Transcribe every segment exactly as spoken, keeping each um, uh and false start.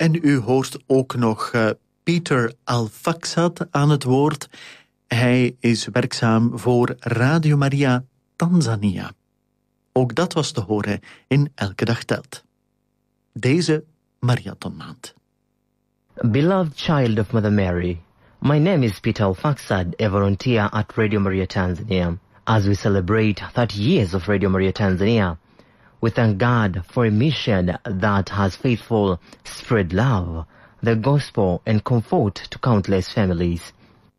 En u hoort ook nog uh, Pieter Al-Faxad aan het woord. Hij is werkzaam voor Radio Maria Tanzania. Ook dat was te horen in Elke Dag Telt. Deze marathonmaand. Beloved child of Mother Mary, my name is Peter Al-Faxad, a volunteer at Radio Maria Tanzania. As we celebrate thirty years of Radio Maria Tanzania, we thank God for a mission that has faithful spread love, the gospel and comfort to countless families.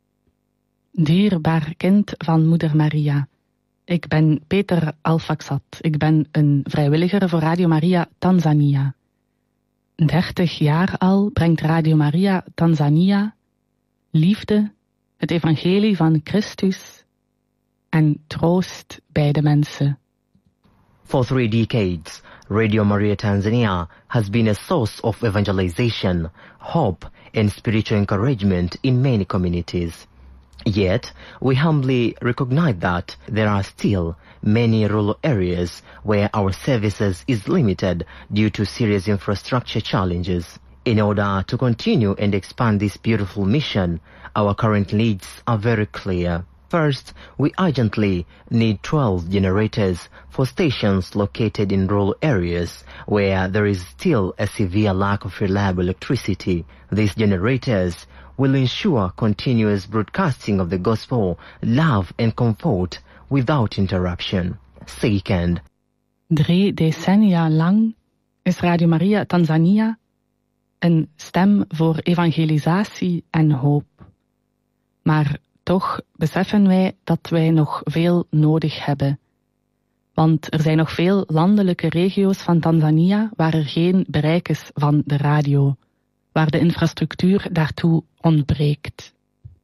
Dierbaar kind van Moeder Maria. Ik ben Peter Al-Faxad. Ik ben een vrijwilliger voor Radio Maria Tanzania. Dertig jaar al brengt Radio Maria Tanzania liefde, het evangelie van Christus en troost bij de mensen. For three decades, Radio Maria Tanzania has been a source of evangelization, hope and spiritual encouragement in many communities. Yet, we humbly recognize that there are still many rural areas where our services is limited due to serious infrastructure challenges. In order to continue and expand this beautiful mission, our current needs are very clear. First, we urgently need twelve generators for stations located in rural areas where there is still a severe lack of reliable electricity. These generators will ensure continuous broadcasting of the gospel, love and comfort without interruption. Second, Drie decennia lang is Radio Maria Tanzania een stem voor evangelisatie en hoop. Maar toch beseffen wij dat wij nog veel nodig hebben. Want er zijn nog veel landelijke regio's van Tanzania waar er geen bereik is van de radio, waar de infrastructuur daartoe ontbreekt.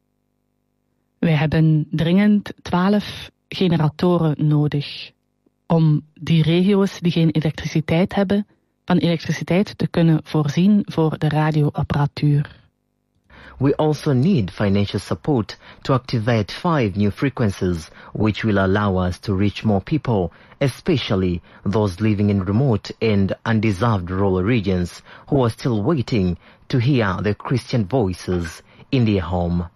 Wij hebben dringend twaalf generatoren nodig om die regio's die geen elektriciteit hebben, van elektriciteit te kunnen voorzien voor de radioapparatuur. we also need financial support to activate five new frequencies which will allow us to reach more people, especially those living in remote and undeserved rural regions who are still waiting to hear the Christian voices in their home.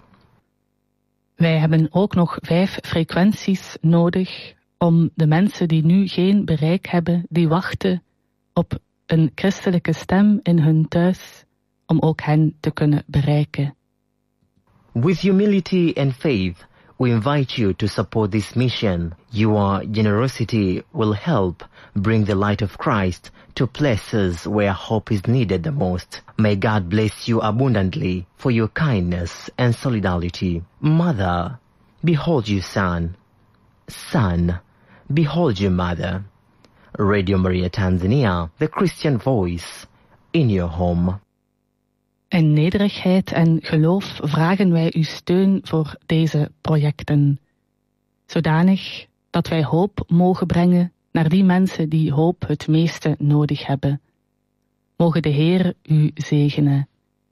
Wij hebben ook nog vijf frequenties nodig om de mensen die nu geen bereik hebben, die wachten op een christelijke stem in hun thuis, om ook hen te kunnen bereiken. With humility and faith, we invite you to support this mission. Your generosity will help bring the light of Christ to places where hope is needed the most. May God bless you abundantly for your kindness and solidarity. Mother, behold your son. Son, behold your mother. Radio Maria Tanzania, the Christian voice in your home. In nederigheid en geloof vragen wij uw steun voor deze projecten, zodanig dat wij hoop mogen brengen naar die mensen die hoop het meeste nodig hebben. Mogen de Heer u zegenen.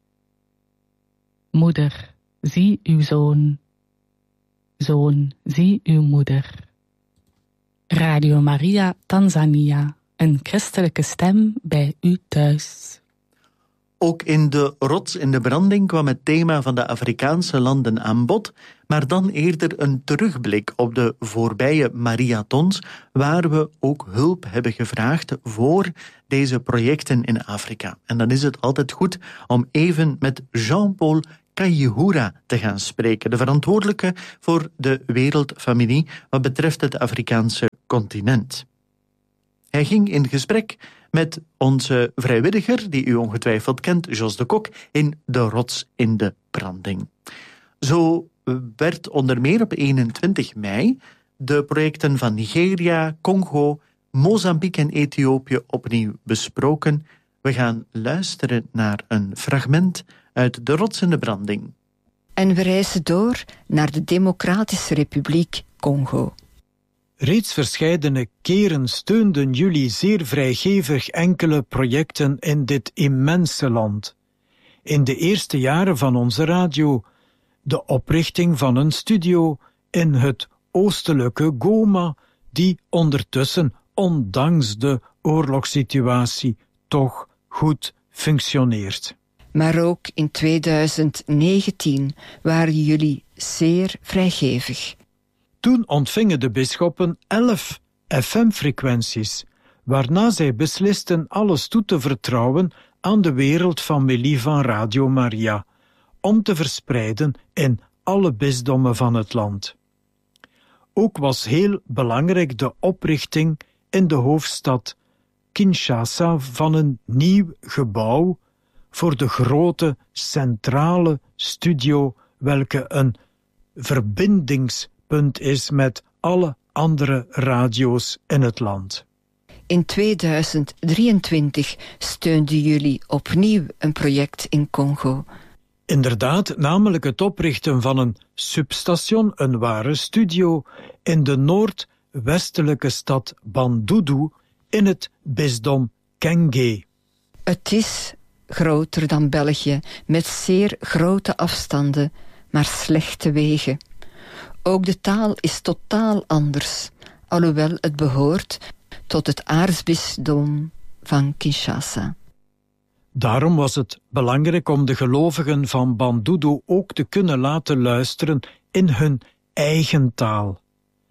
Moeder, zie uw zoon. Zoon, zie uw moeder. Radio Maria Tanzania, een christelijke stem bij u thuis. Ook in de rots in de branding kwam het thema van de Afrikaanse landen aan bod, maar dan eerder een terugblik op de voorbije marathons, waar we ook hulp hebben gevraagd voor deze projecten in Afrika. En dan is het altijd goed om even met Jean-Paul Kayihura te gaan spreken, de verantwoordelijke voor de wereldfamilie wat betreft het Afrikaanse continent. Hij ging in gesprek met onze vrijwilliger, die u ongetwijfeld kent, Jos de Kok, in de rots in de branding. Zo werd onder meer op eenentwintig mei de projecten van Nigeria, Congo, Mozambique en Ethiopië opnieuw besproken. We gaan luisteren naar een fragment uit de rots in de branding. En we reizen door naar de Democratische Republiek Congo. Reeds verscheidene keren steunden jullie zeer vrijgevig enkele projecten in dit immense land. In de eerste jaren van onze radio, de oprichting van een studio in het oostelijke Goma, die ondertussen, ondanks de oorlogssituatie, toch goed functioneert. Maar ook in tweeduizend negentien waren jullie zeer vrijgevig. Toen ontvingen de bisschoppen elf F M-frequenties, waarna zij beslisten alles toe te vertrouwen aan de wereldfamilie van Radio Maria, om te verspreiden in alle bisdommen van het land. Ook was heel belangrijk de oprichting in de hoofdstad Kinshasa van een nieuw gebouw voor de grote centrale studio, welke een verbindingspunt is met alle andere radio's in het land. In tweeduizend drieëntwintig steunden jullie opnieuw een project in Congo. Inderdaad, namelijk het oprichten van een substation, een ware studio, in de noordwestelijke stad Bandundu in het bisdom Kenge. Het is groter dan België, met zeer grote afstanden, maar slechte wegen. Ook de taal is totaal anders, alhoewel het behoort tot het aartsbisdom van Kinshasa. Daarom was het belangrijk om de gelovigen van Bandundu ook te kunnen laten luisteren in hun eigen taal.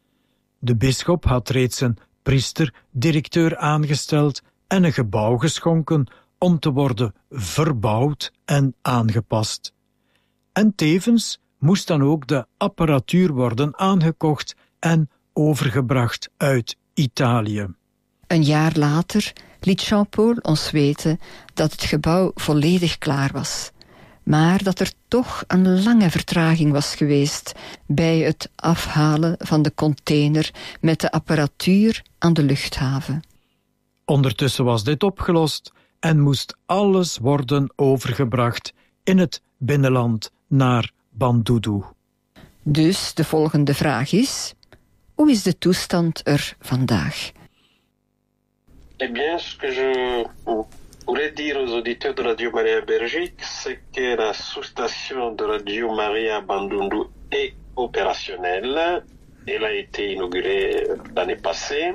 De bisschop had reeds een priester-directeur aangesteld en een gebouw geschonken om te worden verbouwd en aangepast. En tevens moest dan ook de apparatuur worden aangekocht en overgebracht uit Italië. Een jaar later liet Jean-Paul ons weten dat het gebouw volledig klaar was, maar dat er toch een lange vertraging was geweest bij het afhalen van de container met de apparatuur aan de luchthaven. Ondertussen was dit opgelost en moest alles worden overgebracht in het binnenland naar Bandundu. Dus de volgende vraag is: hoe is de toestand er vandaag? Eh bien, ce que je voulais dire aux auditeurs de Radio Maria Belgique, c'est que la sous-station de Radio Maria Bandundu est opérationnelle. Elle a été inaugurée l'année passée.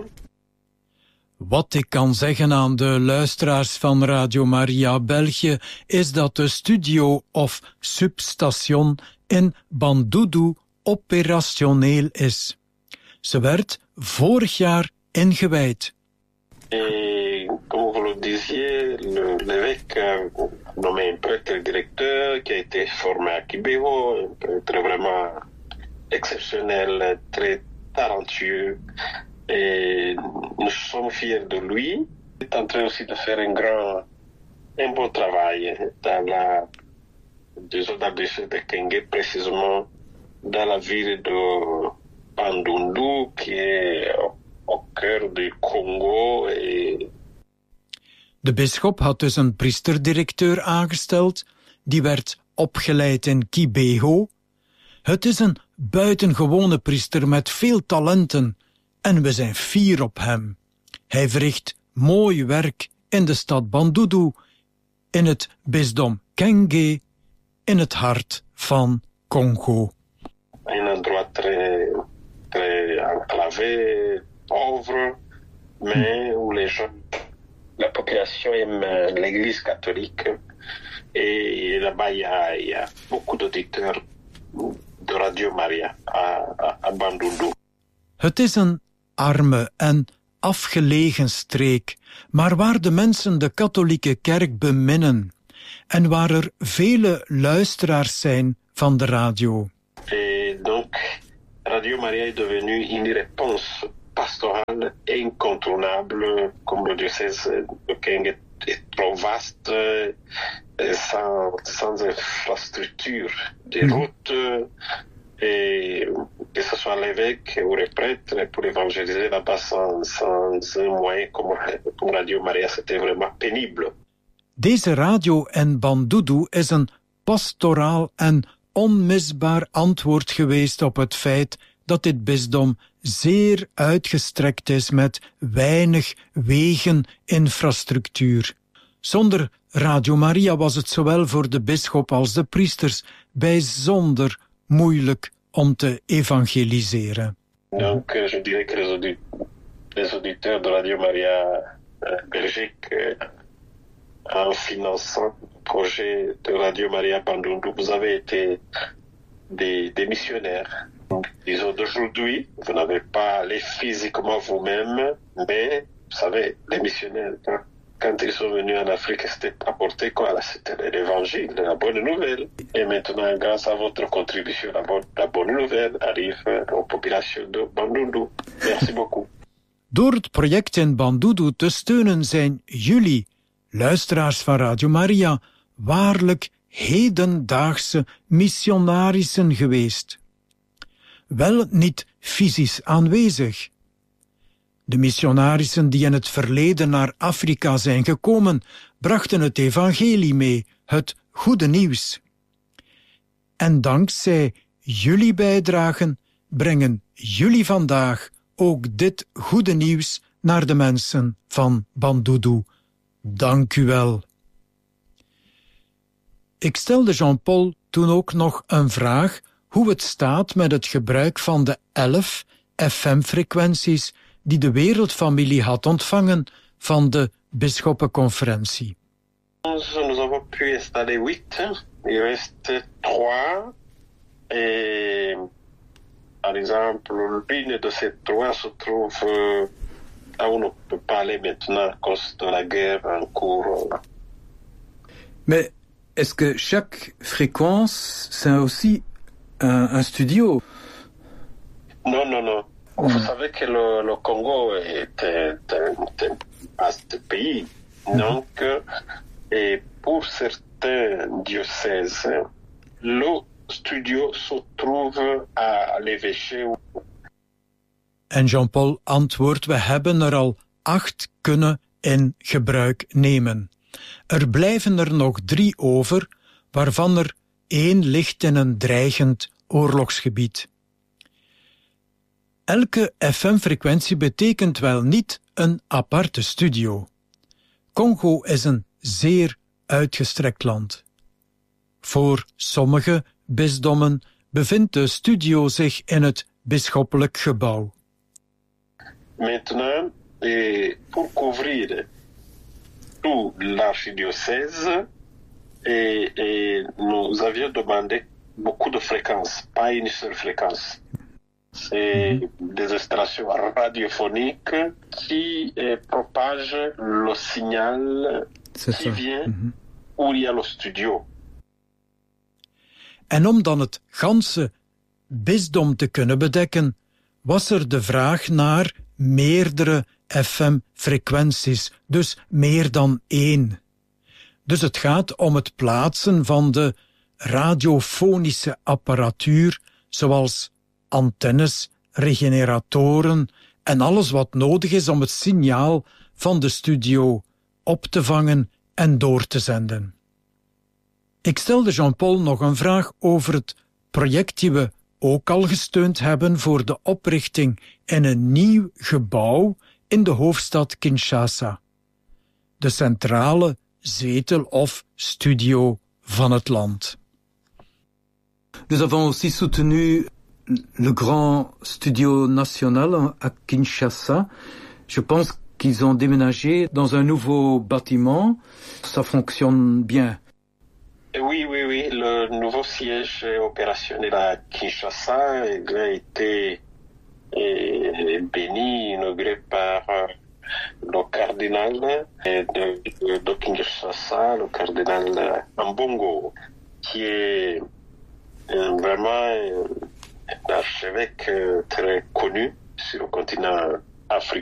Wat ik kan zeggen aan de luisteraars van Radio Maria België is dat de studio of substation in Bandundu operationeel is. Ze werd vorig jaar ingewijd. Et comme vous le disiez, le, l'évêque a nommé un prêtre directeur qui a été formé à Kibeho, un prêtre vraiment exceptionnel, très talentueux. Et nous sommes fiers de lui. Il est en train aussi de faire un grand, un beau travail dans la zone de Kenge, précisément dans la ville de Bandundu, qui est au cœur du Congo. Et... De bisschop had dus een priesterdirecteur aangesteld, die werd opgeleid in Kibeho. Het is een buitengewone priester met veel talenten en we zijn fier op hem. Hij verricht mooi werk in de stad Bandundu, in het bisdom Kenge, in het hart van Congo. Un endroit très, très enclavé, pauvre, mais où les gens, la population aime l'église catholique. Et là-bas, il y a, il y a beaucoup d'auditeurs de Radio Maria à, à, à Bandundu. Het is een arme en afgelegen streek, maar waar de mensen de katholieke kerk beminnen en waar er vele luisteraars zijn van de radio. Et donc, Radio Maria est devenue une réponse pastorale incontournable, comme le diocèse de Kenge est trop vaste, sans, sans infrastructure, des routes, et que ce soit l'évêque ou les prêtres, pour évangéliser là-bas sans, sans un moyen comme, comme Radio Maria, c'était vraiment pénible. Deze radio in Bandundu is een pastoraal en onmisbaar antwoord geweest op het feit dat dit bisdom zeer uitgestrekt is met weinig wegeninfrastructuur. Zonder Radio Maria was het zowel voor de bisschop als de priesters bijzonder moeilijk om te evangeliseren. Donc, je dirais que les, audit- les auditeurs de Radio Maria euh, Belgique euh, en finançant le projet de Radio Maria Bandundu, vous avez été des, des missionnaires. Disons d'aujourd'hui, vous n'avez pas allé physiquement vous-même, mais vous savez, les missionnaires, quand, quand ils sont venus en Afrique, c'était apporté quoi? C'était l'évangile, la bonne nouvelle. Et maintenant, grâce à votre contribution, la bonne, la bonne nouvelle arrive aux populations de Bandundu. Merci beaucoup. Door het project in Bandundu te steunen zijn jullie, luisteraars van Radio Maria, waarlijk hedendaagse missionarissen geweest. Wel niet fysisch aanwezig. De missionarissen die in het verleden naar Afrika zijn gekomen, brachten het evangelie mee, het goede nieuws. En dankzij jullie bijdragen brengen jullie vandaag ook dit goede nieuws naar de mensen van Bandundu. Dank u wel. Ik stelde Jean-Paul toen ook nog een vraag hoe het staat met het gebruik van de elf F M-frequenties die de wereldfamilie had ontvangen van de bisschoppenconferentie. Nous avons pu installer huit, il reste trois, et par exemple, l'une de ces trois se trouve euh, là où on ne peut pas aller maintenant à cause de la guerre en cours. Mais est-ce que chaque fréquence, c'est aussi un, un studio? Non, non, non. Mmh. Vous savez que le, le Congo est un, est un vaste pays. Mmh. Donc, et pour certains diocèses, le studio se trouve à l'évêché. En Jean-Paul antwoordt, we hebben er al acht kunnen in gebruik nemen. Er blijven er nog drie over, waarvan er één ligt in een dreigend oorlogsgebied. Elke F M-frequentie betekent wel niet een aparte studio. Congo is een zeer uitgestrekt land. Voor sommige bisdommen bevindt de studio zich in het bisschoppelijk gebouw. Maintenant, et pour couvrir tout l'archidiocèse, et, et nous avions demandé beaucoup de fréquences, pas une seule fréquence. C'est mm-hmm. des installations radiophoniques qui eh, propagent le signal C'est qui ça. vient Mm-hmm. où il y a le studio. En om dan het ganse bisdom te kunnen bedekken, was er de vraag naar meerdere F M-frequenties, dus meer dan één. Dus het gaat om het plaatsen van de radiofonische apparatuur, zoals antennes, regeneratoren en alles wat nodig is om het signaal van de studio op te vangen en door te zenden. Ik stelde Jean-Paul nog een vraag over het project die we ook al gesteund hebben voor de oprichting in een nieuw gebouw in de hoofdstad Kinshasa. De centrale zetel of studio van het land. Nous avons aussi soutenu le grand studio national à Kinshasa. Je pense qu'ils ont déménagé dans un nouveau bâtiment. Ça fonctionne bien. Oui, oui, oui. Le nouveau siège opérationnel à Kinshasa il a été eh, béni, inauguré par le cardinal de, de, de Kinshasa, le cardinal Ambongo, qui est euh, vraiment un archevêque très connu sur le continent africain.